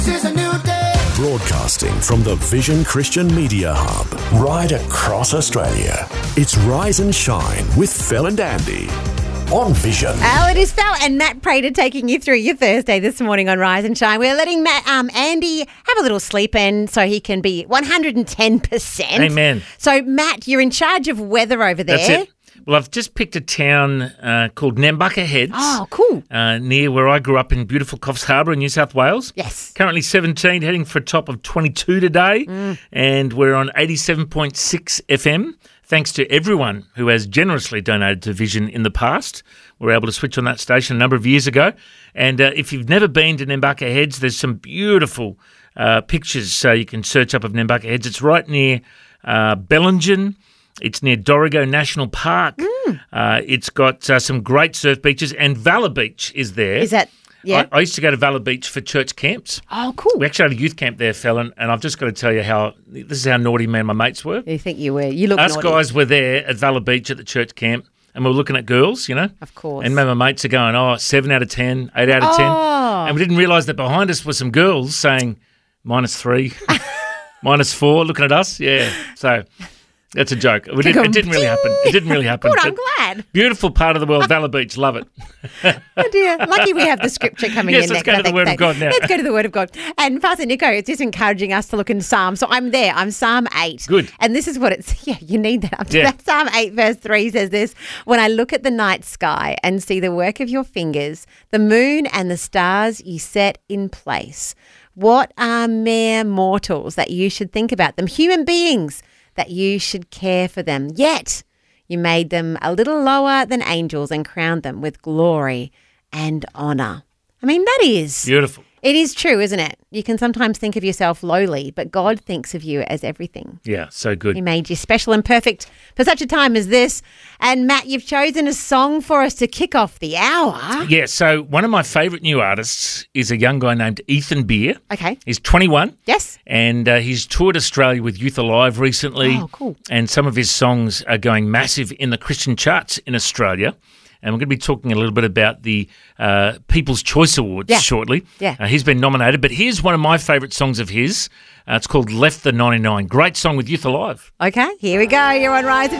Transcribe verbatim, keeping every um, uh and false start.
This is a new day. Broadcasting from the Vision Christian Media Hub, right across Australia. It's Rise and Shine with Phil and Andy on Vision. Oh, it is Phil and Matt Prater taking you through your Thursday this morning on Rise and Shine. We're letting Matt, um, Andy have a little sleep in so he can be one hundred ten percent. Amen. So, Matt, you're in charge of weather over there. That's it. Well, I've just picked a town uh, called Nambucca Heads. Oh, cool. Uh, near where I grew up in beautiful Coffs Harbour in New South Wales. Yes. Currently seventeen, heading for a top of twenty-two today. Mm. And we're on eighty-seven point six F M. Thanks to everyone who has generously donated to Vision in the past. We were able to switch on that station a number of years ago. And uh, if you've never been to Nambucca Heads, there's some beautiful uh, pictures so you can search up of Nambucca Heads. It's right near uh, Bellingen. It's near Dorrigo National Park. Mm. Uh, it's got uh, some great surf beaches, and Valor Beach is there. Is that, yeah? I, I used to go to Valor Beach for church camps. Oh, cool. We actually had a youth camp there, Fallon, and I've just got to tell you how, this is how naughty me and my mates were. You think you were? You look Us naughty. guys were there at Valor Beach at the church camp, and we were looking at girls, you know. Of course. And my mates are going, oh, seven out of ten, eight out of ten. Oh. And we didn't realise that behind us were some girls saying, minus three, minus four, looking at us. Yeah, so... That's a joke. It didn't, it didn't really happen. It didn't really happen. Good, I'm But glad. Beautiful part of the world, Valor Beach. Love it. Oh dear. Lucky we have the scripture coming Yes, in let's next. go to the I think Word of that- God now. Let's go to the Word of God. And Pastor Nico is just encouraging us to look in Psalm. So I'm there. I'm Psalm eight. Good. And this is what it's, yeah, you need that up to Yeah. that. Psalm eight verse three says this: when I look at the night sky and see the work of your fingers, the moon and the stars you set in place, what are mere mortals that you should think about them? Human beings that you should care for them. Yet you made them a little lower than angels and crowned them with glory and honour. I mean, that is... Beautiful. It is true, isn't it? You can sometimes think of yourself lowly, but God thinks of you as everything. Yeah, so good. He made you special and perfect for such a time as this. And Matt, you've chosen a song for us to kick off the hour. Yeah, so one of my favourite new artists is a young guy named Ethan Beer. Okay. He's twenty-one. Yes. And uh, he's toured Australia with Youth Alive recently. Oh, cool. And some of his songs are going massive in the Christian charts in Australia. And we're going to be talking a little bit about the uh, People's Choice Awards Yeah. shortly. Yeah. Uh, he's been nominated, but here's one of my favourite songs of his. Uh, it's called Left the ninety-nine. Great song with Youth Alive. Okay, here we go. You're on Rise and